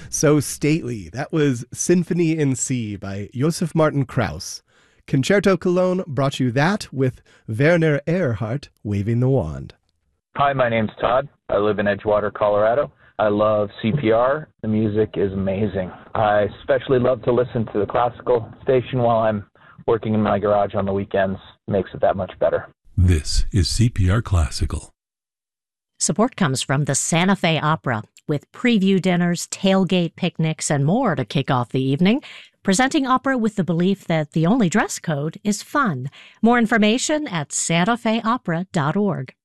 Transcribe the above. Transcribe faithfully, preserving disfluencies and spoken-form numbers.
So stately. That was Symphony in C by Josef Martin Krauss. Concerto Cologne brought you that with Werner Erhardt waving the wand. Hi, my name's Todd. I live in Edgewater, Colorado. I love C P R. The music is amazing. I especially love to listen to the classical station while I'm working in my garage on the weekends. Makes it that much better. This is C P R Classical. Support comes from the Santa Fe Opera, with preview dinners, tailgate picnics, and more to kick off the evening. Presenting opera with the belief that the only dress code is fun. More information at santa fe opera dot org.